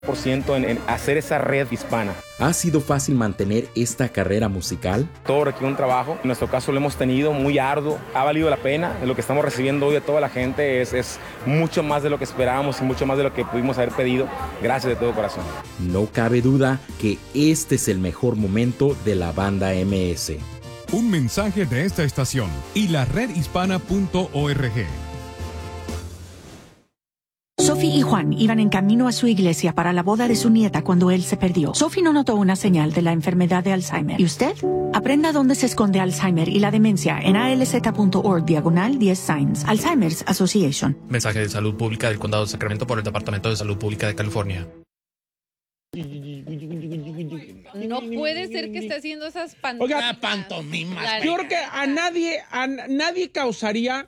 en hacer esa red hispana. ¿Ha sido fácil mantener esta carrera musical? Todo requiere un trabajo. En nuestro caso lo hemos tenido muy arduo. Ha valido la pena. Lo que estamos recibiendo hoy de toda la gente es mucho más de lo que esperábamos y mucho más de lo que pudimos haber pedido. Gracias de todo corazón. No cabe duda que este es el mejor momento de la banda MS. Un mensaje de esta estación y la redhispana.org. Sophie y Juan iban en camino a su iglesia para la boda de su nieta cuando él se perdió. Sophie no notó una señal de la enfermedad de Alzheimer. ¿Y usted? Aprenda dónde se esconde Alzheimer y la demencia en alz.org/10 signs. Alzheimer's Association. Mensaje de salud pública del Condado de Sacramento por el Departamento de Salud Pública de California. No puede ser que esté haciendo esas pantomimas. Yo creo que a nadie causaría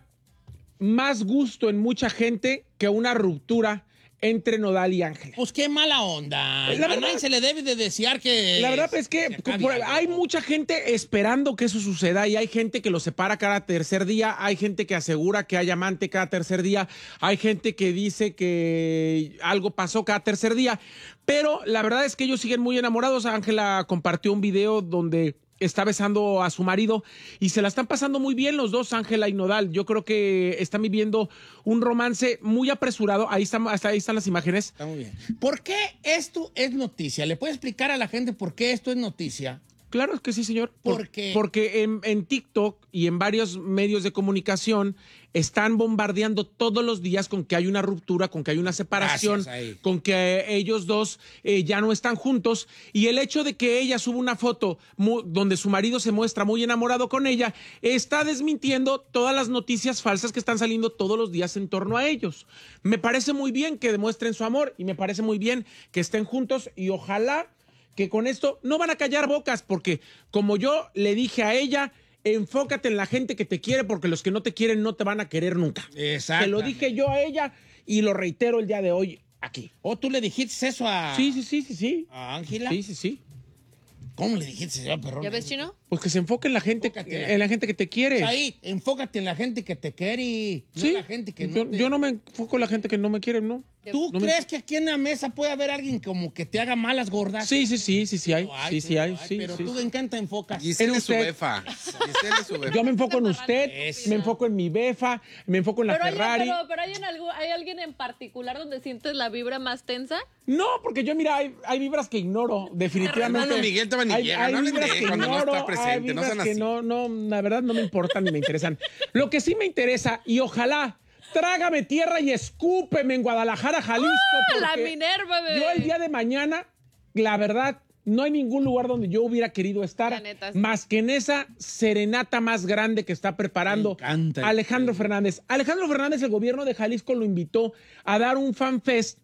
más gusto en mucha gente que una ruptura entre Nodal y Ángela. Pues qué mala onda. A nadie se le debe de desear que... La verdad es que hay mucha gente esperando que eso suceda y hay gente que lo separa cada tercer día, hay gente que asegura que hay amante cada tercer día, hay gente que dice que algo pasó cada tercer día, pero la verdad es que ellos siguen muy enamorados. Ángela compartió un video donde está besando a su marido y se la están pasando muy bien los dos, Ángela y Nodal. Yo creo que están viviendo un romance muy apresurado. Hasta ahí están las imágenes. Está muy bien. ¿Por qué esto es noticia? ¿Le puede explicar a la gente por qué esto es noticia? Claro que sí, señor. ¿Por qué? Porque en TikTok y en varios medios de comunicación están bombardeando todos los días con que hay una ruptura, con que hay una separación, con que ellos dos ya no están juntos. Y el hecho de que ella suba una foto donde su marido se muestra muy enamorado con ella, está desmintiendo todas las noticias falsas que están saliendo todos los días en torno a ellos. Me parece muy bien que demuestren su amor y me parece muy bien que estén juntos y ojalá que con esto no van a callar bocas, porque como yo le dije a ella, enfócate en la gente que te quiere, porque los que no te quieren no te van a querer nunca. Exacto. Se lo dije yo a ella y lo reitero el día de hoy aquí. ¿O tú le dijiste eso a... Sí. ¿A Ángela? Sí. ¿Cómo le dijiste eso, perrón? ¿Ya ves, Chino? Pues que se enfoque en la gente, en la gente que te quiere. Ahí, enfócate en la gente que te quiere. Sí. No la gente que no yo no me enfoco en la gente que no me quiere, ¿no? ¿Tú crees que aquí en la mesa puede haber alguien como que te haga malas gordas? Sí hay. Pero tú en qué te enfocas. Giselle es su befa. Yo me enfoco en usted, me enfoco en mi befa, me enfoco en la Ferrari. Pero ¿hay alguien en particular donde sientes la vibra más tensa? No, porque yo, mira, hay vibras que ignoro, definitivamente. Hermano Miguel te va ni llega, no hablen de él cuando no está presente, no sean así. No, la verdad no me importan ni me interesan. Lo que sí me interesa, y ojalá, trágame tierra y escúpeme en Guadalajara, Jalisco. La Minerva, bebé. Yo el día de mañana, la verdad, no hay ningún lugar donde yo hubiera querido estar, más que en esa serenata más grande que está preparando Alejandro Fernández. Alejandro Fernández, el gobierno de Jalisco lo invitó a dar un fanfest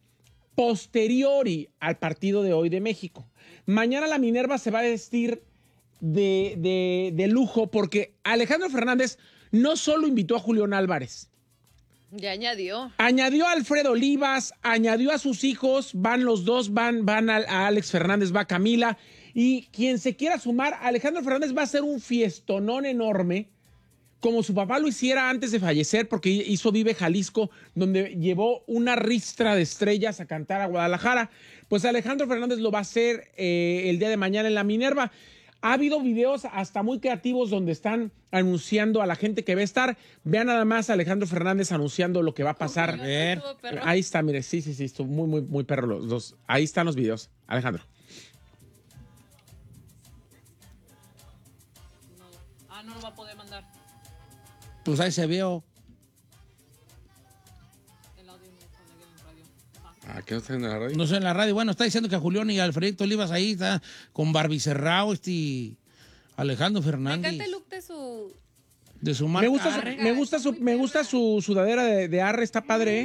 posteriori al partido de hoy de México. Mañana la Minerva se va a vestir de lujo porque Alejandro Fernández no solo invitó a Julián Álvarez. Ya añadió. Añadió a Alfredo Olivas, añadió a sus hijos, van los dos, van a Alex Fernández, va Camila. Y quien se quiera sumar, Alejandro Fernández va a hacer un fiestonón enorme, como su papá lo hiciera antes de fallecer, porque hizo Vive Jalisco, donde llevó una ristra de estrellas a cantar a Guadalajara. Pues Alejandro Fernández lo va a hacer el día de mañana en la Minerva. Ha habido videos hasta muy creativos donde están anunciando a la gente que va a estar. Vean nada más a Alejandro Fernández anunciando lo que va a pasar. A ver. Ahí está, mire, sí, estuvo muy perro los dos. Ahí están los videos, Alejandro. No lo va a poder mandar. Pues ahí se vio. ¿Qué no está en la radio? No sé, en la radio. Bueno, está diciendo que a Julián y Alfredito Olivas ahí está con Barbie Cerrado, Alejandro Fernández. Me encanta el look de su marca. Me gusta su sudadera de Arre, está padre,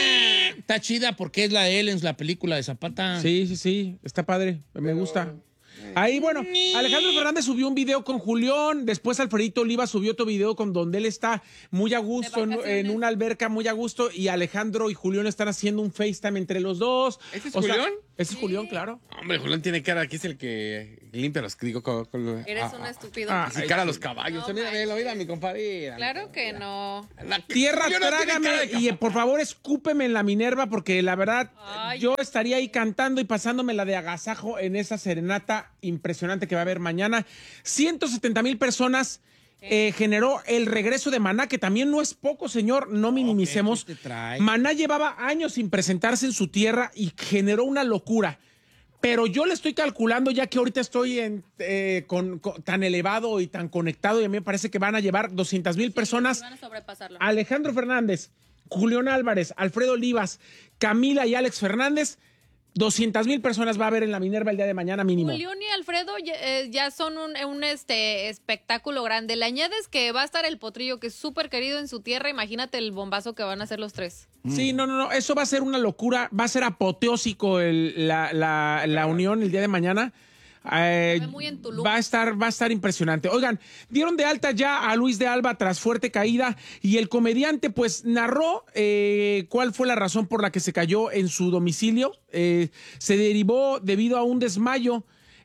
Está chida porque es la de Ellen, la película de Zapata. Sí, está padre, me gusta. Ahí, bueno, Alejandro Fernández subió un video con Julián, después Alfredito Oliva subió otro video con donde él está muy a gusto en una alberca, muy a gusto, y Alejandro y Julián están haciendo un FaceTime entre los dos. ¿Este es Julián? Ese es Julián, claro. Hombre, Julián tiene cara, aquí es el que limpia los digo Eres un estúpido. Y cara a los caballos. No, mira, mi compadre. Claro que no. Tierra, trágame y por favor escúpeme en la Minerva porque la verdad yo estaría ahí cantando y pasándome la de agasajo en esa serenata impresionante que va a haber mañana. 170,000 personas generó el regreso de Maná, que también no es poco, señor, no minimicemos. Maná llevaba años sin presentarse en su tierra y generó una locura. Pero yo le estoy calculando, ya que ahorita estoy tan elevado y tan conectado, y a mí me parece que van a llevar 200,000 personas. Van a sobrepasarlo. Alejandro Fernández, Julián Álvarez, Alfredo Olivas, Camila y Alex Fernández. 200,000 personas va a haber en la Minerva el día de mañana mínimo. Julián y Alfredo ya son un espectáculo grande. Le añades que va a estar el Potrillo, que es súper querido en su tierra. Imagínate el bombazo que van a hacer los tres. Sí, no. Eso va a ser una locura. Va a ser apoteósico la unión el día de mañana. Muy en Tulum. Va a estar impresionante. Oigan, dieron de alta ya a Luis de Alba tras fuerte caída y el comediante pues narró cuál fue la razón por la que se cayó en su domicilio. Se derivó debido a un desmayo.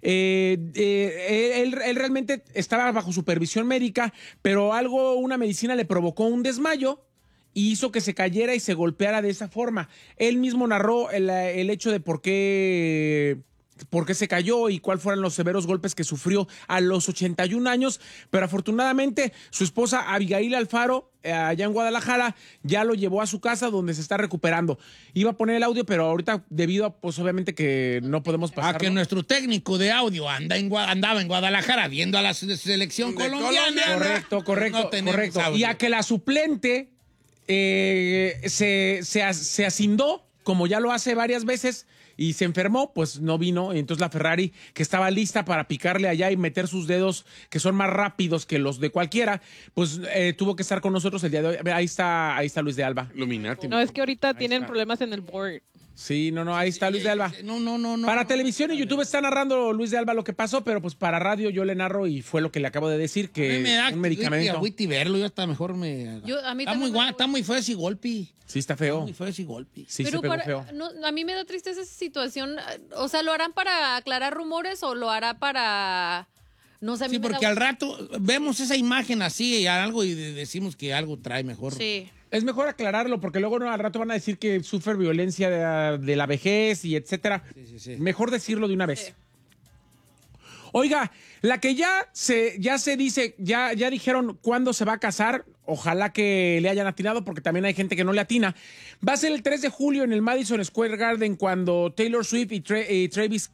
Él realmente estaba bajo supervisión médica, pero una medicina le provocó un desmayo y hizo que se cayera y se golpeara de esa forma. Él mismo narró el hecho de por qué se cayó y cuáles fueron los severos golpes que sufrió a los 81 años, pero afortunadamente su esposa Abigail Alfaro, allá en Guadalajara, ya lo llevó a su casa donde se está recuperando. Iba a poner el audio, pero ahorita debido a, pues obviamente que no podemos pasarlo. Que nuestro técnico de audio andaba en Guadalajara viendo a la selección colombiana. Correcto. Y a que la suplente se asindó, como ya lo hace varias veces, y se enfermó, pues no vino. Y entonces la Ferrari, que estaba lista para picarle allá y meter sus dedos, que son más rápidos que los de cualquiera, pues tuvo que estar con nosotros el día de hoy. Ahí está Luis de Alba. Illuminati. No, es que ahorita tienen problemas en el board. Sí, ahí está Luis de Alba. No. Para televisión y YouTube está narrando Luis de Alba lo que pasó, pero pues para radio yo le narro y fue lo que le acabo de decir, que me da un medicamento. Agüita y verlo, yo hasta mejor está muy feo ese golpe. Sí, está feo. Está muy feo ese golpe. Sí, pero se pegó feo. A mí me da tristeza esa situación. O sea, ¿lo harán para aclarar rumores o lo hará para...? No sé, sí, porque al rato vemos esa imagen así y algo y decimos que algo trae mejor. Sí. Es mejor aclararlo porque luego al rato van a decir que sufre violencia de la vejez y etcétera. Sí. Mejor decirlo de una vez. Sí. Oiga, la que ya se dice, ya dijeron cuándo se va a casar, ojalá que le hayan atinado porque también hay gente que no le atina. Va a ser el 3 de julio en el Madison Square Garden cuando Taylor Swift y Travis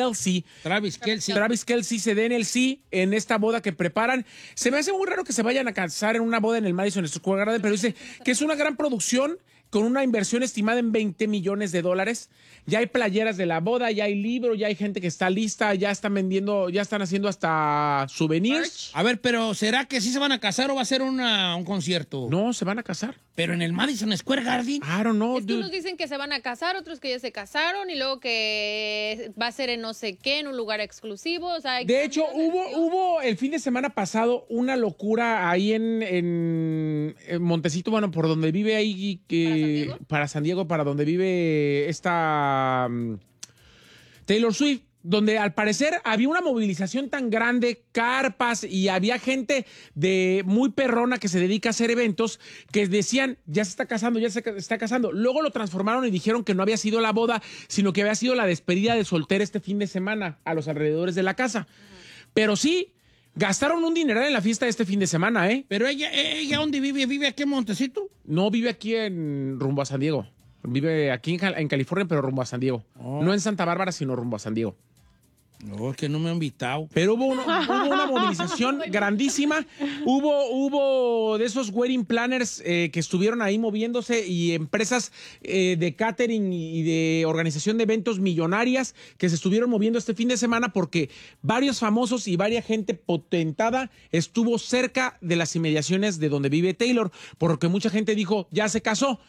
Kelce se den el sí en esta boda que preparan. Se me hace muy raro que se vayan a casar en una boda en el Madison Square Garden, pero dice que es una gran producción con una inversión estimada en $20 millones. Ya hay playeras de la boda, ya hay libros, ya hay gente que está lista, ya están vendiendo, ya están haciendo hasta souvenirs. A ver, pero ¿será que sí se van a casar o va a ser un concierto? No, se van a casar. ¿Pero en el Madison Square Garden? I don't know, dude. Unos dicen que se van a casar, otros que ya se casaron y luego que va a ser en no sé qué, en un lugar exclusivo. O sea, de hecho, hubo el fin de semana pasado una locura ahí en Montecito, bueno, por donde vive ahí, para San Diego, para donde vive esta Taylor Swift, donde al parecer había una movilización tan grande, carpas, y había gente muy perrona que se dedica a hacer eventos que decían, ya se está casando. Luego lo transformaron y dijeron que no había sido la boda, sino que había sido la despedida de soltera este fin de semana a los alrededores de la casa. Pero sí, gastaron un dineral en la fiesta de este fin de semana, ¿eh? Pero ella ¿dónde vive? ¿Vive aquí en Montecito? No, vive aquí rumbo a San Diego. Vive aquí en California, pero rumbo a San Diego. Oh. No en Santa Bárbara, sino rumbo a San Diego. No, es que no me han invitado. Pero hubo una movilización grandísima. Hubo de esos wedding planners que estuvieron ahí moviéndose y empresas de catering y de organización de eventos millonarias que se estuvieron moviendo este fin de semana porque varios famosos y varias gente potentada estuvo cerca de las inmediaciones de donde vive Taylor, porque mucha gente dijo, ya se casó.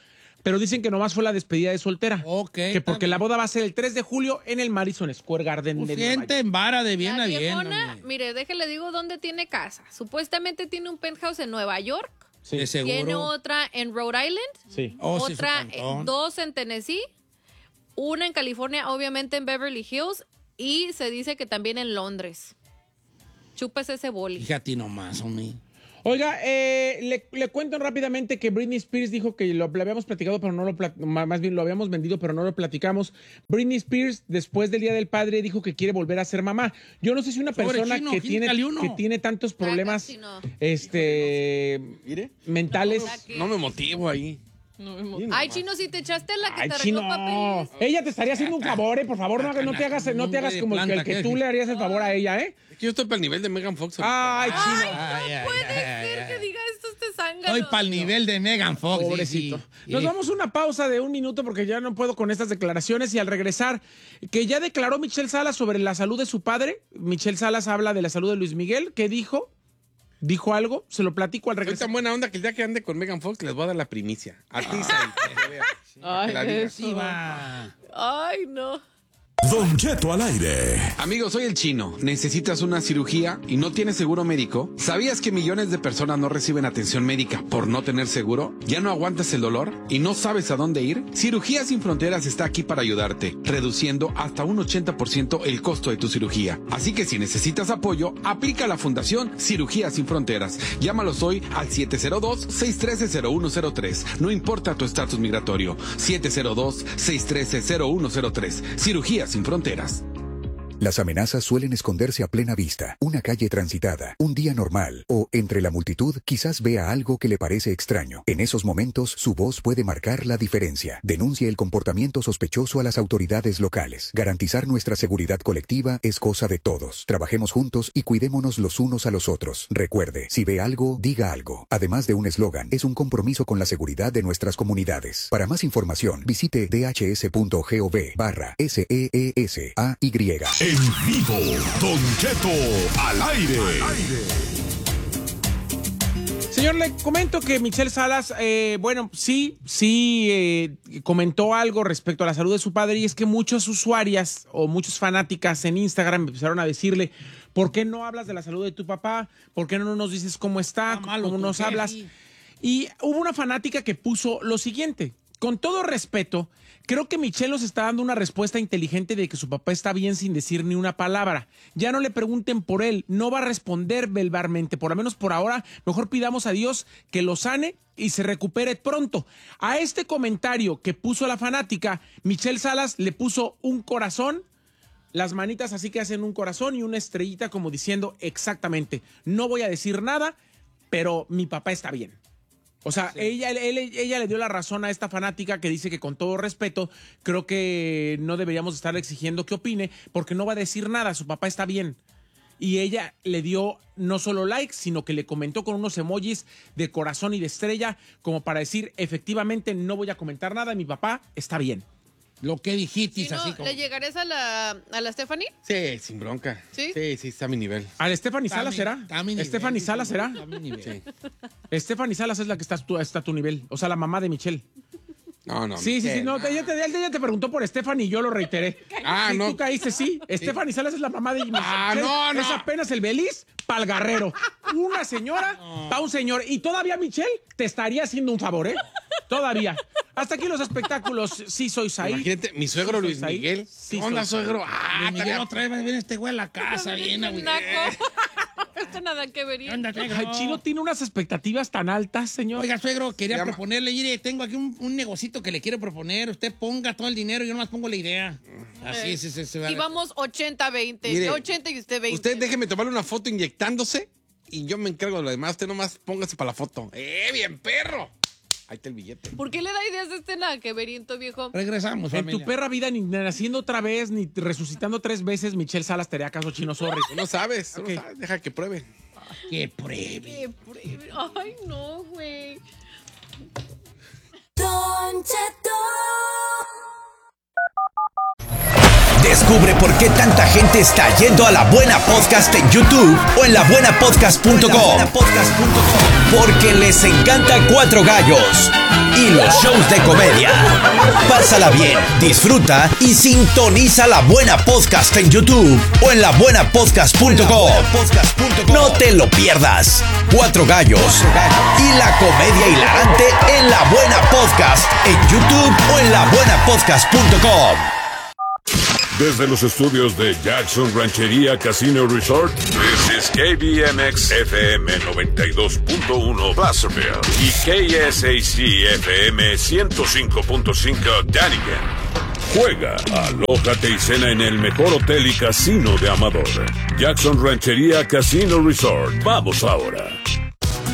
pero dicen que nomás fue la despedida de soltera. Ok. Que porque la boda va a ser el 3 de julio en el Madison Square Garden. Gente en vara de bien La a bien. viejona, hombre. mire, déjele digo dónde tiene casa. Supuestamente tiene un penthouse en Nueva York. Sí. De seguro. Tiene otra en Rhode Island. Sí. Oh, sí, otra, su cantón. 2 en Tennessee. Una en California, obviamente en Beverly Hills. Y se dice que también en Londres. Chúpese ese boli. Fíjate nomás, hombre. Oiga, le cuento rápidamente que Britney Spears dijo que lo habíamos platicado, pero no más bien lo habíamos vendido, pero no lo platicamos. Britney Spears, después del Día del Padre, dijo que quiere volver a ser mamá. Yo no sé si una persona Chino, que tiene tantos problemas mentales. No me motivo ahí. Ay, Chino, si te echaste la que Ay, te Chino, arregló papeles. ella te estaría haciendo un favor, por favor, no te hagas como el que tú le harías el favor a ella, ¿eh? Es que yo estoy para el nivel de Megan Fox. Ay, Chino. No puede ser que diga esto este zángano. Estoy para el nivel de Megan Fox. Pobrecito. Sí. Nos vamos a una pausa de 1 minuto porque ya no puedo con estas declaraciones y al regresar, que ya declaró Michelle Salas sobre la salud de su padre. Michelle Salas habla de la salud de Luis Miguel. ¿Qué dijo? ¿Dijo algo? Se lo platico al Soy regresar. tan buena onda que el día que ande con Megan Fox les voy a dar la primicia. A ti, Sai, que veas. Ay, Que la digas. Sí, va. Ay, no. Don Cheto al aire. Amigo, soy el Chino. ¿Necesitas una cirugía y no tienes seguro médico? ¿Sabías que millones de personas no reciben atención médica por no tener seguro? ¿Ya no aguantas el dolor y no sabes a dónde ir? Cirugías Sin Fronteras está aquí para ayudarte, reduciendo hasta un 80% el costo de tu cirugía. Así que si necesitas apoyo, aplica a la Fundación Cirugías Sin Fronteras. Llámalos hoy al 702-613-0103. No importa tu estatus migratorio. 702-613-0103. Cirugías Sin Fronteras. Las amenazas suelen esconderse a plena vista. Una calle transitada, un día normal o, entre la multitud, quizás vea algo que le parece extraño. En esos momentos, su voz puede marcar la diferencia. Denuncie el comportamiento sospechoso a las autoridades locales. Garantizar nuestra seguridad colectiva es cosa de todos. Trabajemos juntos y cuidémonos los unos a los otros. Recuerde, si ve algo, diga algo. Además de un eslogan, es un compromiso con la seguridad de nuestras comunidades. Para más información, visite dhs.gov/SEESAY. En vivo, Don Cheto al aire. Señor, le comento que Michelle Salas, comentó algo respecto a la salud de su padre, y es que muchas usuarias o muchas fanáticas en Instagram empezaron a decirle: ¿por qué no hablas de la salud de tu papá? ¿Por qué no nos dices cómo está? ¿Cómo nos hablas? Y hubo una fanática que puso lo siguiente: con todo respeto, creo que Michelle nos está dando una respuesta inteligente de que su papá está bien sin decir ni una palabra. Ya no le pregunten por él, no va a responder verbalmente, por lo menos por ahora. Mejor pidamos a Dios que lo sane y se recupere pronto. A este comentario que puso la fanática, Michelle Salas le puso un corazón, las manitas así que hacen un corazón y una estrellita como diciendo exactamente: no voy a decir nada, pero mi papá está bien. O sea, sí. ella le dio la razón a esta fanática que dice que, con todo respeto, creo que no deberíamos estarle exigiendo que opine porque no va a decir nada, su papá está bien. Y ella le dio no solo like, sino que le comentó con unos emojis de corazón y de estrella como para decir: efectivamente no voy a comentar nada, mi papá está bien. Lo que dijiste, ¿Sí, no, así como... ¿Le llegarías a la Stephanie? Sí, sin bronca. ¿Sí? Sí, está a mi nivel. ¿A Stephanie Salas será? ¿Stephanie Salas será? Sí. Stephanie Salas es la que está a tu nivel. O sea, la mamá de Michelle. No. Sí. No, ella te preguntó por Stephanie y yo lo reiteré. No. Tú caíste, sí. Stephanie Salas es la mamá de Michelle. No. Es apenas el Beliz pa'l Guerrero. Una señora pa' un señor. Y todavía Michelle te estaría haciendo un favor, ¿eh? Todavía. Hasta aquí los espectáculos. Sí, soy Saí. Imagínate, mi suegro Luis Saí. Miguel. Sí, ¿Qué onda, suegro? Luis Miguel otra vez viene este güey a la casa, bien, güey. Esto nada que ver. El Chino tiene unas expectativas tan altas, señor. Oiga, suegro, quería proponerle, mire, tengo aquí un negocito que le quiero proponer. Usted ponga todo el dinero y yo nomás pongo la idea. Así es. Y vamos 80-20. 80 y usted 20. Usted déjeme tomarle una foto inyectándose y yo me encargo de lo demás. Usted nomás póngase para la foto. Bien, perro! Ahí está el billete. ¿Por qué le da ideas de este nada que veriento, viejo? Regresamos, familia. En tu perra vida, ni naciendo otra vez, ni resucitando 3 veces, Michelle Salas te haría caso, Chino, sorry. No sabes, deja que pruebe. Que pruebe. Ay, no, güey. Don Cheto. Descubre por qué tanta gente está yendo a La Buena Podcast en YouTube o en labuenapodcast.com. Porque les encanta Cuatro Gallos y los shows de comedia. Pásala bien, disfruta y sintoniza La Buena Podcast en YouTube o en labuenapodcast.com. No te lo pierdas. Cuatro Gallos y la comedia hilarante en La Buena Podcast en YouTube o en labuenapodcast.com. Desde los estudios de Jackson Ranchería Casino Resort, this is KBMX FM 92.1 Placerville y KSAC FM 105.5 Dunnigan. Juega, alójate y cena en el mejor hotel y casino de Amador. Jackson Ranchería Casino Resort. Vamos ahora.